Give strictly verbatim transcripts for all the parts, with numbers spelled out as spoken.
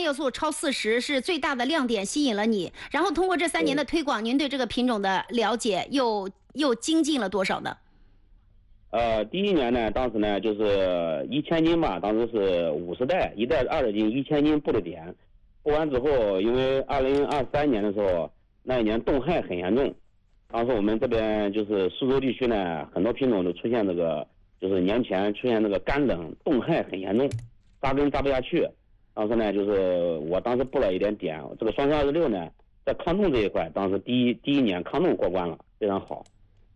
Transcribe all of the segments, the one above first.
尿素超四十是最大的亮点，吸引了你。然后通过这三年的推广，您对这个品种的了解又又精进了多少呢？ 呃，第一年呢，当时呢就是一千斤吧，当时是五十袋，一袋二十斤，一千斤布的点。布完之后，因为二零二三年的时候，那一年冻害很严重，当时我们这边就是苏州地区呢，很多品种都出现这个，就是年前出现这个干冷冻害很严重，扎根扎不下去。当时呢，就是我当时布了一点点，这个双十二十六呢，在抗冻这一块，当时第一第一年抗冻过关了，非常好。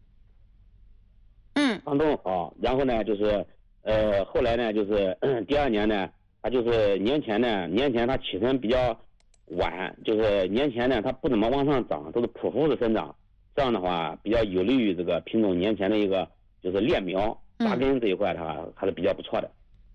嗯， 抗冻好，然后呢，就是呃，后来呢，就是第二年呢，它就是年前呢，年前它起身比较晚，就是年前呢，它不怎么往上涨，都是匍匐式生长，这样的话比较有利于这个品种年前的一个就是链苗扎根这一块，它还是比较不错的。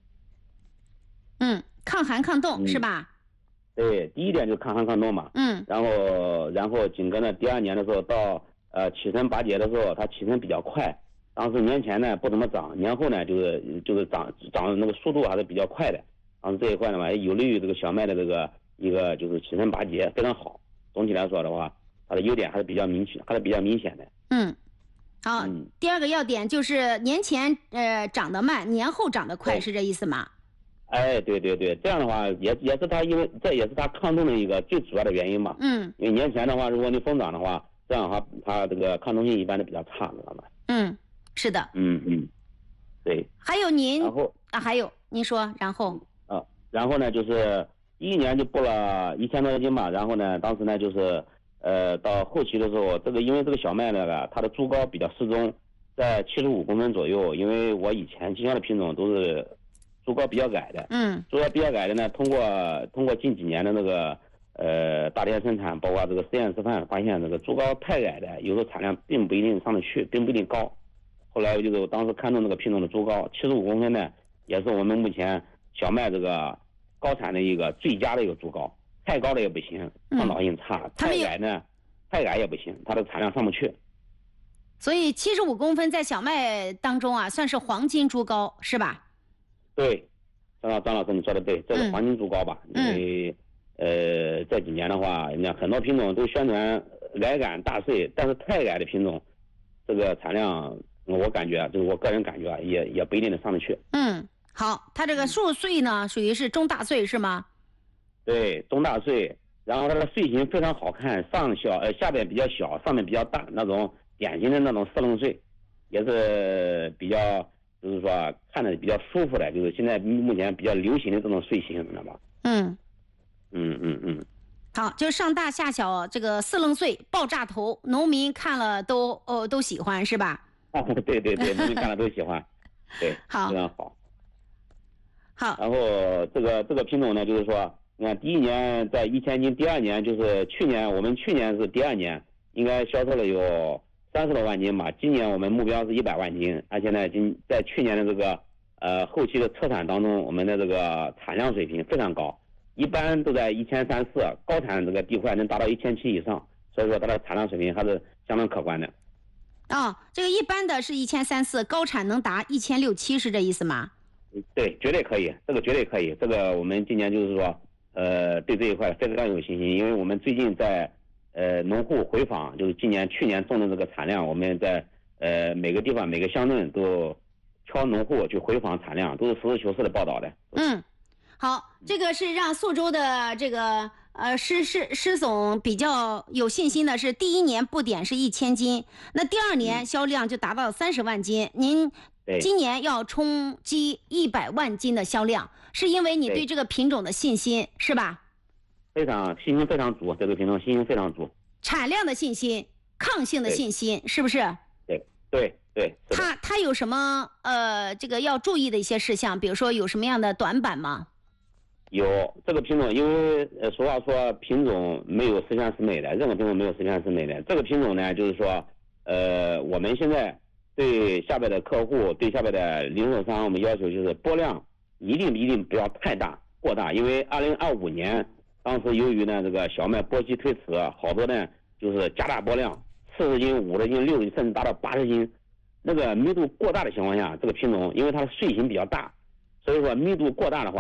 嗯，抗寒抗冻、嗯、是吧？ 对，第一点就是抗寒抗冻嘛。 嗯。 然后，然后紧跟着第二年的时候，到呃起身拔节的时候，它起身比较快。当时年前呢不怎么长，年后呢就是就是长长那个速度还是比较快的。当时这一块的话，也有利于这个小麦的这个一个就是起身拔节非常好。总体来说的话，它的优点还是比较明确，还是比较明显的。 嗯，好，嗯、第二个要点就是年前呃长得慢，年后长得快，是这意思吗？ 哎，对对对，这样的话也也是它，因为这也是它抗冻的一个最主要的原因嘛。 嗯。 因为年前的话，如果你疯长的话，这样的话它这个抗冻性一般都比较差，知道吧？ 嗯。是的， 嗯嗯，对。 还有您， 然后啊，还有您说，然后啊，然后呢，就是一一年就布了一千多斤吧，然后呢，当时呢就是呃到后期的时候，这个因为这个小麦那个它的株高比较适中，在七十五公分左右，因为我以前经销的品种都是株高比较矮的， 嗯， 株高比较矮的呢，通过通过近几年的那个呃大田生产，包括这个实验示范，发现这个株高太矮的，有时候产量并不一定上得去，并不一定高。后来就是我当时看中这个品种的株高七十五公分呢，也是我们目前小麦这个高产的一个最佳的一个株高，太高的也不行，抗倒性差；太矮呢，太矮也不行，它的产量上不去。 所以七十五公分在小麦当中啊，算是黄金株高，是吧？ 对，张老张老师你说的对，这是黄金株高吧？ 嗯、 因为呃这几年的话，你看很多品种都宣传矮杆大穗，但是太矮的品种，这个产量。我感觉，就是我个人感觉啊，也也不一定能上得去。 嗯，好，它这个树穗呢，属于是中大穗是吗？ 对，中大穗，然后它的穗形非常好看，上小呃下边比较小，上面比较大，那种典型的那种四棱穗，也是比较就是说看着比较舒服的，就是现在目前比较流行的这种穗形，知道吗？ 嗯， 嗯嗯嗯。 好，就上大下小这个四棱穗爆炸头，农民看了都哦、呃、都喜欢是吧？ 啊，对对对，农民看了都喜欢，对， 好， 非常好。 好， 然后这个这个品种呢，就是说，你看第一年在一千斤，第二年就是去年，我们去年是第二年，应该销售了有三十多万斤吧。今年我们目标是一百万斤，而且呢，今在去年的这个呃后期的车产当中，我们的这个产量水平非常高，一般都在一千三四，高产这个地块能达到一千七以上，所以说它的产量水平还是相当可观的。 哦，这个一般的是一千三四，高产能达一千六七，是这意思吗？ 对，绝对可以，这个绝对可以。这个我们今年就是说，呃，对这一块非常有信心，因为我们最近在呃农户回访，就是今年去年种的这个产量，我们在呃每个地方每个乡镇都挑农户去回访产量，都是实事求是的报道的。 嗯，好，这个是让宿州的这个。呃，施施施总比较有信心的是，第一年布点是一千斤，那第二年销量就达到三十万斤。您今年要冲击一百万斤的销量，是因为你对这个品种的信心，是吧？ 非常信心非常足，这个品种信心非常足。 产量的信心，抗性的信心，是不是？ 对对对。 它它有什么呃这个要注意的一些事项？比如说有什么样的短板吗？ 有这个品种，因为呃，俗话说品种没有十全十美的，任何品种没有十全十美的。这个品种呢，就是说，呃，我们现在对下边的客户，对下边的零售商，我们要求就是播量一定一定不要太大过大，因为二零二五年当时由于呢这个小麦播期推迟，好多呢就是加大播量，四十斤、五十斤、六十斤，甚至达到八十斤，那个密度过大的情况下，这个品种因为它的穗形比较大，所以说密度过大的话。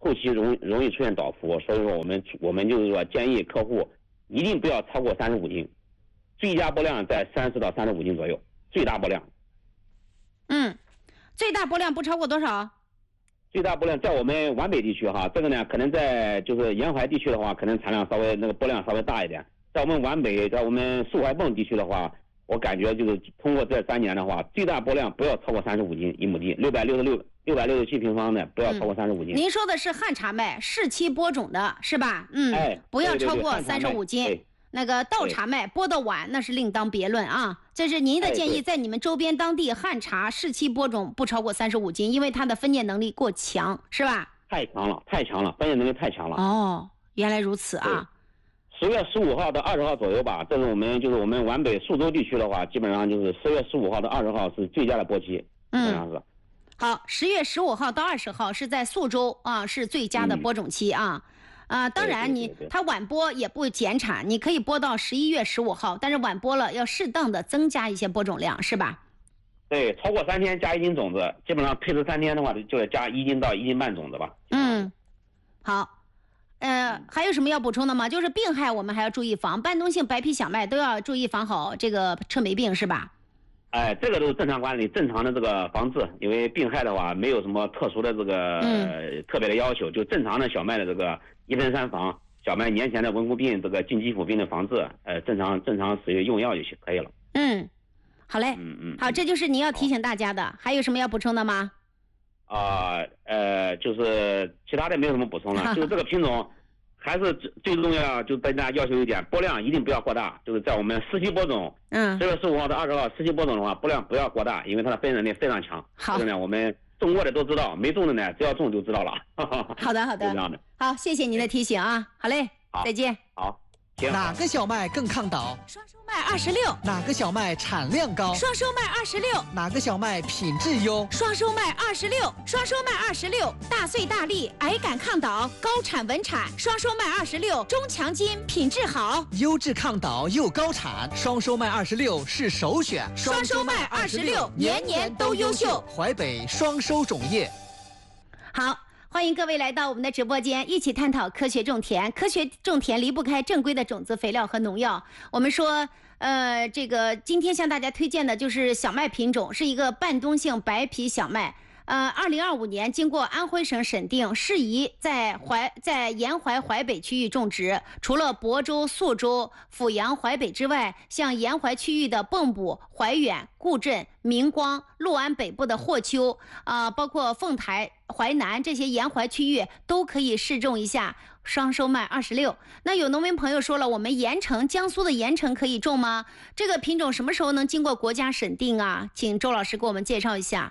后期容易容易出现倒伏，所以说我们我们就是说建议客户一定不要超过三十五斤，最佳播量在三十到三十五斤左右，最大播量。 嗯，最大播量不超过多少？ 最大播量在我们皖北地区哈，这个呢可能在就是沿淮地区的话，可能产量稍微那个播量稍微大一点。在我们皖北，在我们束怀泵地区的话，我感觉就是通过这三年的话，最大播量不要超过三十五斤一亩地，六百六十六六百六十七平方的不要超过三十五斤、 嗯。您说的是汉茶麦适期播种的是吧？嗯， 哎， 不要超过三十五斤。 对对对， 那个稻茶麦播的晚，那是另当别论啊。这是您的建议，在你们周边当地汉茶适期播种不超过三十五斤，因为它的分解能力过强，是吧？ 太强了，太强了，分解能力太强了。 哦，原来如此啊。 十月十五号到二十号左右吧，这是我们就是我们皖北宿州地区的话，基本上就是十月十五号到二十号是最佳的播期， 嗯， 这样子。 好，十月十五号到二十号是在宿州啊，是最佳的播种期啊。嗯啊，当然你它晚播也不减产，你可以播到十一月十五号，但是晚播了要适当的增加一些播种量，是吧？ 对，超过三天加一斤种子，基本上配置三天的话，就得加一斤到一斤半种子吧。 嗯，好，呃，还有什么要补充的吗？就是病害我们还要注意防，半冬性白皮小麦都要注意防好这个车霉病，是吧？ 哎，这个都是正常管理、正常的这个防治，因为病害的话没有什么特殊的这个、 嗯呃、特别的要求，就正常的小麦的这个一分三防，小麦年前的文枯病、这个近基辅病的防治，呃，正常正常使用用药就行可以了。 嗯，好嘞， 嗯嗯， 好，这就是你要提醒大家的，还有什么要补充的吗？ 啊 呃, 呃，就是其他的没有什么补充了，就是这个品种。还是最重要，就对大家要求一点，播量一定不要过大。就是在我们湿期播种，嗯，十月十五号到二十号湿期播种的话，播量不要过大，因为它的分解能力非常强。 好， 这个呢，我们种过的都知道，没种的呢，只要种就知道了。 好的，好的， 是这样的。 好，谢谢您的提醒啊。好嘞， 好， 再见。 好。 哪个小麦更抗倒？ 双收麦二十六。 哪个小麦产量高？ 双收麦二十六。 哪个小麦品质优？ 双收麦二十六。双收麦二十六，大穗大粒，矮杆抗倒，高产稳产。双收麦二十六，中强筋，品质好， 优质抗倒又高产。双收麦二十六是首选。 双收麦二十六，年年都优秀。 淮北双收种业。 好。欢迎各位来到我们的直播间，一起探讨科学种田。科学种田离不开正规的种子、肥料和农药。我们说，呃，这个今天向大家推荐的就是小麦品种，是一个半冬性白皮小麦。呃，二零二五年经过安徽省审定，适宜在淮在沿淮淮北区域种植。除了亳州、宿州、阜阳、淮北之外，像沿淮区域的蚌埠、怀远、固镇、明光、六安北部的霍丘啊、呃，包括凤台、淮南这些沿淮区域都可以试种一下双收麦二十六。那有农民朋友说了，我们盐城江苏的盐城可以种吗？这个品种什么时候能经过国家审定啊？请周老师给我们介绍一下。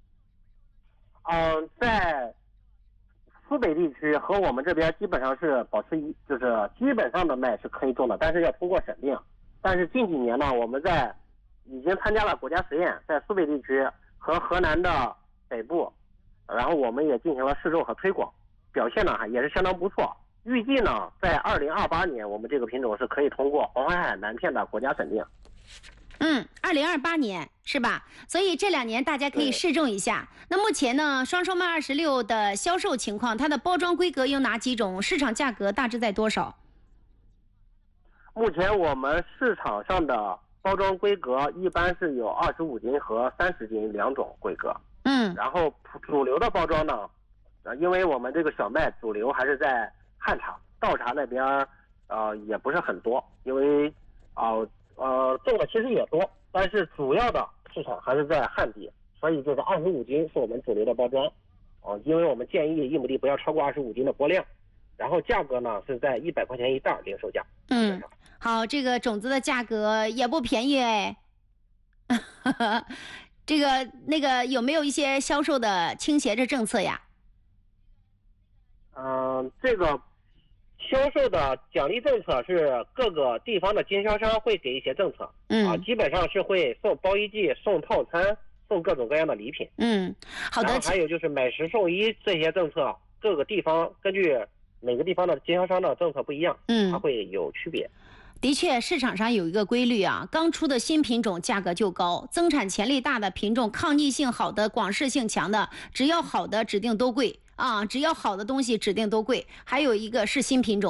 嗯，在苏北地区和我们这边基本上是保持一，就是基本上的麦是可以种的，但是要通过审定。但是近几年呢，我们在已经参加了国家实验，在苏北地区和河南的北部，然后我们也进行了试种和推广，表现呢也是相当不错。预计呢，在二零二八年，我们这个品种是可以通过黄海海南片的国家审定。 嗯，二零二八年是吧？所以这两年大家可以试种一下。那目前呢，双收麦二十六的销售情况，它的包装规格有哪几种？市场价格大致在多少？ 目前我们市场上的包装规格一般是有二十五斤和三十斤两种规格。 嗯，然后主流的包装呢，因为我们这个小麦主流还是在汉茶、稻茶那边，呃，也不是很多，因为啊。呃呃，种的其实也多，但是主要的市场还是在汉地，所以就是二十五斤是我们主流的包装，哦、呃，因为我们建议一亩地不要超过二十五斤的播量，然后价格呢是在一百块钱一袋零售价。 嗯，好，这个种子的价格也不便宜哎，这个那个有没有一些销售的倾斜的政策呀？ 嗯、呃，这个。销售的奖励政策是各个地方的经销商会给一些政策，嗯啊，基本上是会送包一季、送套餐、送各种各样的礼品。 嗯，好的。 然后还有就是买十送一这些政策，各个地方根据每个地方的经销商的政策不一样，嗯，它会有区别。 的确，市场上有一个规律啊，刚出的新品种价格就高，增产潜力大的品种、抗逆性好的、广适性强的，只要好的指定都贵。 啊，只要好的东西指定都贵。还有一个是新品种。